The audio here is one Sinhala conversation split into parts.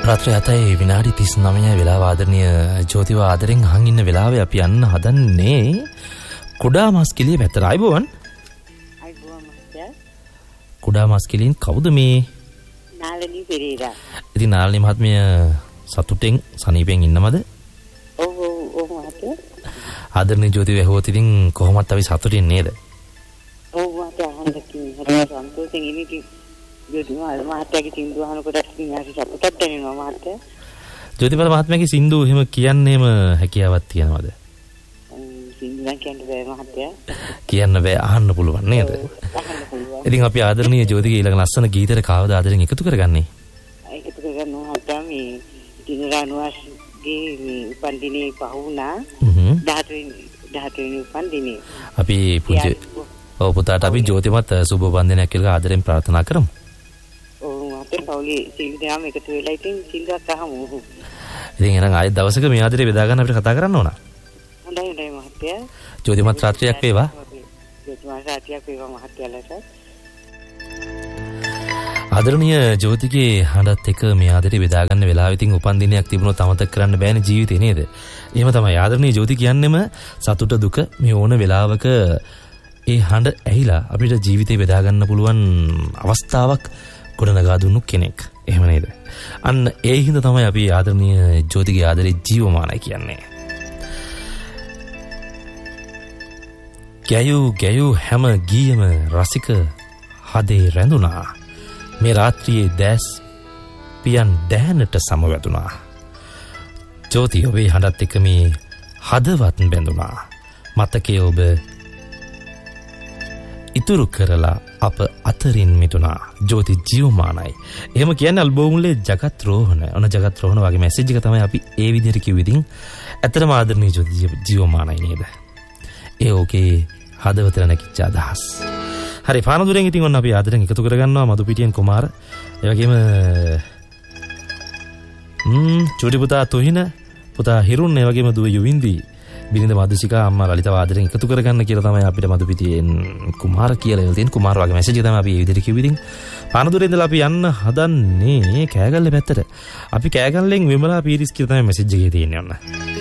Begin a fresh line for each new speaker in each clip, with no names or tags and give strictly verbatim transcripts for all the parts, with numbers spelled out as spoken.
රාත්‍රී හතයි විනාඩි තිස් නවය වෙලාව ආදරණීය ජෝතිව ආදරෙන් අහන් ඉන්න වෙලාවේ අපි යන්න හදන්නේ කුඩා මස්කිලිය පැත්තට. ආයිබෝවන්.
ආයිබෝවන් මහත්තයා.
කුඩා මස්කිලින් කවුද මේ?
නාලනී පෙරේරා.
ඉතින් නාලනී මහත්මිය සතුටෙන් සනීපෙන් ඉන්නවද?
ඔව් ඔව් ඔව් මහත්තයා.
ආදරණීය ජෝතිව ඇහුවොත් ඉතින් කොහොමත් අපි සතුටින් නේද?
ඔව් මහත්තයා අහන්න කිව්වා. හරි සන්තෝෂෙන් ඉන්නේ. ජෝතිමාල් මහත්තයාගේ සින්දු අහනකොට ඉතින් සතුටක් දැනෙනවා මහත්තයා.
ජෝතිමාල් මහත්මයාගේ සින්දු එහෙම කියන්නේම හැකියාවක් තියනවද?
සින්දු නම් කියන්න බෑ මහත්තයා.
කියන්න බෑ, අහන්න පුළුවන් නේද?
අහන්න පුළුවන්.
ඉතින් අපි ආදරණීය ජෝතිගේ ඊළඟ ලස්සන ගීතයට කවද ආදරෙන් එකතු කරගන්නේ?
එකතු කරගන්නවා මහත්තයා. මේ දිනරානුවස්ගේ මේ උපන් දිනේ පහ වුණා. දහතුන් දහතුන් උපන් දිනේ.
අපි පුංචි ඔව් පුතාට අපි ජෝතිමත් සුබ වන්දනයක් කියලා ආදරෙන් ප්‍රාර්ථනා කරමු. පවුලේ සිල් දෙනාම එකතු වෙලා ඉතින් සිල්වත් අහමු. ඉතින් එහෙනම් ආයෙත් දවසක මේ ආදරේ බෙදා ගන්න අපිට කතා කරන්න ඕන.
හොඳයි හොඳයි මහත්තයා.
ජෝතිමත් රාත්‍රියක් වේවා.
ජෝතිමත් රාත්‍රියක් වේවා මහත්තයාලට.
ආදරණීය ජෝතිගේ හඬත් එක්ක මේ ආදරේ බෙදා ගන්න වෙලාවෙ ඉතින් උපන් දිනයක් තිබුණොත් අමතක කරන්න බෑනේ ජීවිතේ නේද? එහෙම තමයි ආදරණීය ජෝති කියන්නේම සතුට දුක මේ ඕන වෙලාවක ඒ හඬ ඇහිලා අපිට ජීවිතේ බෙදා ගන්න පුළුවන් අවස්ථාවක් ගොඩනගා දුන්නු කෙනෙක්. එහෙම නේද? අන්න ඒ හින්දා තමයි අපි ආදරණීය ජෝතිගේ ආදරේ ජීවමානයි කියන්නේ. ගැයූ ගැයූ හැම ගීයම රසික හදේ රැඳුණා. මේ රාත්‍රියේ දැස් පියන් දැහැනට සමවැදුණා. ජෝති ඔබේ හඬත් එක්ක මේ හදවත් බැඳුණා. මතකයේ ඔබ ඉතුරු කරලා අප අතරින් මිතුණා. ජෝති ජීවමානයි. එහෙම කියන්නේ ඇල්බෝමුලේ ජගත් රෝහණ. ඔන ජගත් රෝහණ වගේ මැසේජ් එක තමයි අපි ඒ විදිහට කිව්වේ. ඉතින් ඇත්තටම ආදරණීය ජෝති ජීවමානයි නේද? ඒ ඕකේ හදවතට නැකිච්ච අදහස්. හරි පානදුරෙන් ඉතින් ඔන්න අපි ආදරෙන් එකතු කරගන්නවා මදුපිටියෙන් කුමාර. ඒ වගේම ම්ම් චූටි පුතා තුහින පුතා හිරුන් ඒ වගේම දුව යුවින්දි බිරිඳ මදුසිකා අම්මා ලලිතව ආදරෙන් එකතු කරගන්න කියලා තමයි අපිට මදුපිටියෙන් කුමාර කියලා එලා තියෙන. කුමාර වගේ මැසේජ් එක තමයි අපි මේ විදිහට කිව්වේ. ඉතින් පානදුරේ ඉඳලා අපි යන්න හදන්නේ කෑගල්ලේ පැත්තට. අපි කෑගල්ලෙන් විමලා පීරිස් කියලා තමයි මැසේජ් එකේ තියෙන්නේ ඔන්න.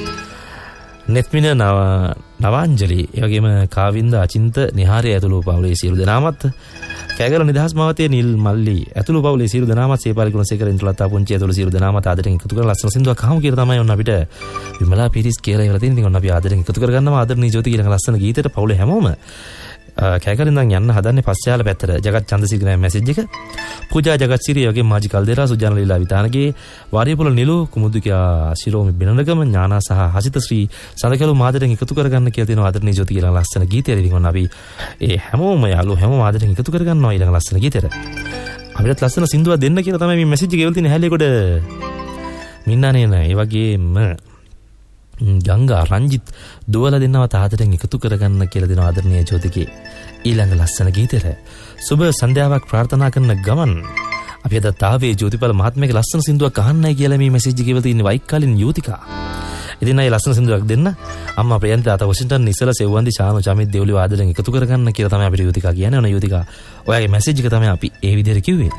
නෙත්මින නව නවාංජලි ඒ වගේම කාවින්ද අචින්ත නිහාරය ඇතුළු පවුලේ සියලු දෙනාමත් කෑගල නිදහස් මාවතේ නිල් මල්ලි ඇතුළු පවුලේ සියලු දෙනාමත් සේපාලි ගුණසේකර ඉන්ටලතා පුංචි ඇතුළු සියලු දෙනාමත් ආදරෙන් එකතු කරලා ලස්සන සින්දුවක් අහමු කියලා තමයි ඔන්න අපිට විමලා පීරිස් කියලා ඉවර තියෙන. ඉතින් ඔන්න අපි ආදරෙන් එකතු කරගන්නවා ආදරණීය ජෝති කියන ලස්සන ගීතයට පවුලේ හැමෝම කෑගලින් ඉඳන් යන්න හදන්නේ පස්යාල පැත්තට. ජගත් චන්දසිරිගේ මැසේජ් එක. පූජා ජගත් සිරි වගේ මාජි කල්දේරා සුජාන ලීලා විතානගේ වාරියපොළ නිලු කුමුදුකියා ශිරෝමි බිනනගම ඥානා සහ හසිත ශ්‍රී සඳකලු මාදරෙන් එකතු කරගන්න කියලා තියෙනවා ආදරණීය ජෝති කියලා ලස්සන ගීතය. ඉතින් ඔන්න අපි ඒ හැමෝම යාළුවෝ හැමෝම ආදරෙන් එකතු කරගන්නවා ඊළඟ ලස්සන ගීතයට. අපිට ලස්සන සින්දුවක් දෙන්න කියලා තමයි මේ මැසේජ් එක එවල තියෙන හැලේකොට මින්නනේ නෑ. ඒ වගේම ගංගා රංජිත් දුවලා දෙන්නවත් ආදරෙන් එකතු කරගන්න කියලා දෙනවා ආදරණීය ජෝතිගේ ඊළඟ ලස්සන ගීතයට. සුබ සන්ධ්‍යාවක් ප්‍රාර්ථනා කරන ගමන් අපි අද තාවේ ජෝතිපාල මහත්මයාගේ ලස්සන සින්දුවක් අහන්නයි කියලා මේ මැසේජ් එකේ ඉවල තියෙන වයික්කාලින් යූතිකා. ඉතින් අය ලස්සන සින්දුවක් දෙන්න. අම්මා ප්‍රියන්ත තාත්තා වොෂින්ටන් ඉස්සලා සෙව්වන්දි චානෝ චමිත් දෙව්ලි ආදරෙන් එකතු කරගන්න කියලා තමයි අපිට යූතිකා කියන්නේ. ඔන්න යූතිකා ඔයාගේ මැසේජ් එක තමයි අපි ඒ විදිහට කිව්වේ.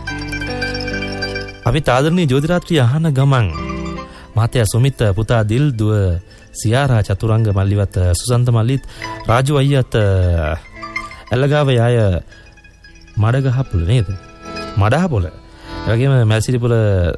අපි ආදරණීය ජෝති රාත්‍රිය අහන ගමන් මාතයා සුමිත් පුතා දිල් දුව සියාරා චතුරංග මල්ලිවත් සුසන්ත මල්ලිත් රාජු අයියත් ඇල්ලගාව යාය මඩගහපොළ නේද? මඩහපොළ. ඒ වගේම මැල්සිරිපොළ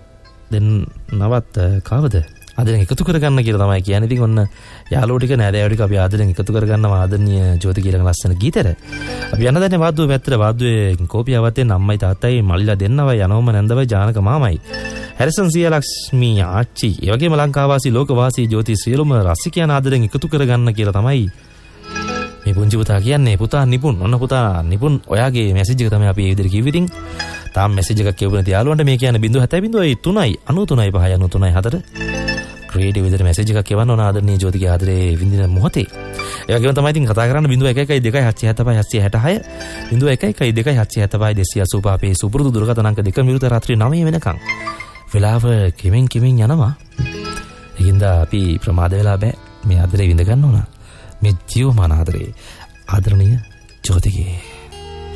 දෙන්නවත් කවද? ආදරෙන් එකතු කරගන්න කියලා තමයි කියන්නේ. ඉතින් ඔන්න යාළුවෝ ටික නෑදෑයෝ ටික අපි ආදරෙන් එකතු කරගන්නවා ආදරණීය ජෝති කියලා ලස්සන ගීතෙට. අපි යන දන්නේ වාද්දුව පැත්තට වාද්දුවේ කෝපියවතෙන් අම්මයි තාත්තයි මල්ලිලා දෙන්නවයි යනෝම නැන්දවයි ජානක මාමයි. හැරිසන් සියලක්ෂ්මී ආච්චි ඒ වගේම ලංකාවාසී ලෝකවාසී ජෝති සියලුම රසිකයන් ආදරෙන් එකතු කරගන්න කියලා තමයි මේ පුංචි පුතා කියන්නේ. පුතා නිපුන්. ඔන්න පුතා නිපුන් ඔයාගේ මැසේජ් එක තමයි අපි මේ විදිහට කිව්වේ. ඉතින් තාම මැසේජ් එකක් කියවපු නැති යාළුවන්ට මේ කියන්නේ ज़ीरो सात ज़ीरो तीन नौ तीन पह नौ तीन හතර ක්‍රියේටිව් විදිහට මැසේජ් එකක් කියවන්න ඕන ආදරණීය ජෝතිගේ ආදරේ විඳින මොහොතේ. ඒ වගේම තමයි ඉතින් කතා කරන්න ज़ीरो एक एक दो दो सात सात सात छह ज़ीरो एक एक दो दो सात सात दो दो आठ අපේ සුපුරුදු දුරකථන අංක දෙක මිනිත්තු රාත්‍රී නවය වෙනකන් වෙලාව කිමින් කිමින් යනවා. ඒකින්ද අපි ප්‍රමාද වෙලා බෑ. මේ ආදරේ විඳ ගන්න ඕන. මේ ජීවමාන ආදරේ ආදරණීය ජෝතිගේ